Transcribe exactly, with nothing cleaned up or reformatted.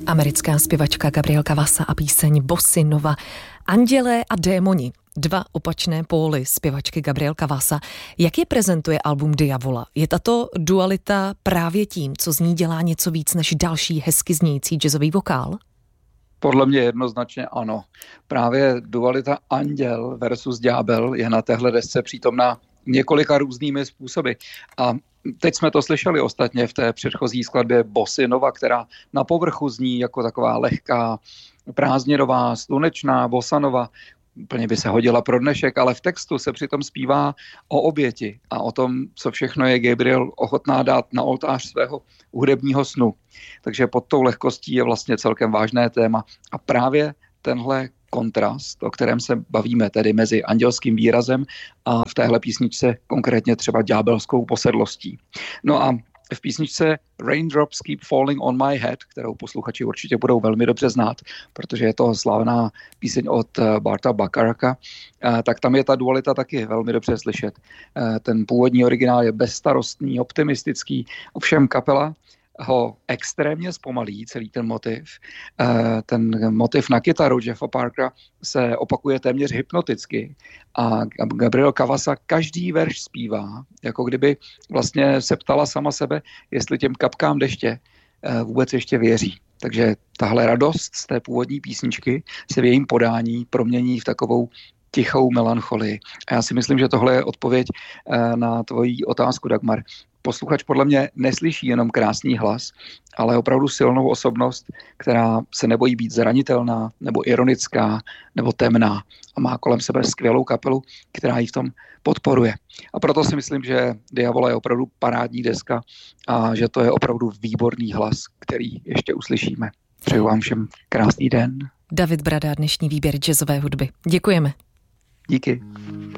Americká zpěvačka Gabrielka Vasa a píseň Bossy Nova. Andělé a démoni, dva opačné póly zpěvačky Gabrielka Vasa. Jak je prezentuje album Diavola? Je tato dualita právě tím, co z ní dělá něco víc než další hezky znějící jazzový vokál? Podle mě jednoznačně ano. Právě dualita anděl versus ďábel je na téhle desce přítomná několika různými způsoby. A teď jsme to slyšeli ostatně v té předchozí skladbě Bossy Nova, která na povrchu zní jako taková lehká, prázdninová, slunečná bossa nova. Úplně by se hodila pro dnešek, ale v textu se přitom zpívá o oběti a o tom, co všechno je Gabriel ochotná dát na oltář svého hudebního snu. Takže pod tou lehkostí je vlastně celkem vážné téma a právě tenhle kontrast, o kterém se bavíme, tedy mezi andělským výrazem a v téhle písničce konkrétně třeba ďábelskou posedlostí. No a v písničce Raindrops Keep Falling on My Head, kterou posluchači určitě budou velmi dobře znát, protože je to slavná píseň od Barta Bacharacka, tak tam je ta dualita taky velmi dobře slyšet. Ten původní originál je bezstarostný, optimistický, ovšem kapela ho extrémně zpomalí, celý ten motiv. Ten motiv na kytaru Jeffa Parkera se opakuje téměř hypnoticky a Gabrielka Vasa každý verš zpívá, jako kdyby vlastně se ptala sama sebe, jestli těm kapkám deště vůbec ještě věří. Takže tahle radost z té původní písničky se v jejím podání promění v takovou tichou melancholii. A já si myslím, že tohle je odpověď na tvoji otázku, Dagmar. Posluchač podle mě neslyší jenom krásný hlas, ale opravdu silnou osobnost, která se nebojí být zranitelná, nebo ironická, nebo temná a má kolem sebe skvělou kapelu, která ji v tom podporuje. A proto si myslím, že Diavola je opravdu parádní deska a že to je opravdu výborný hlas, který ještě uslyšíme. Přeju vám všem krásný den. David Brada, dnešní výběr jazzové hudby. Děkujeme. Díky.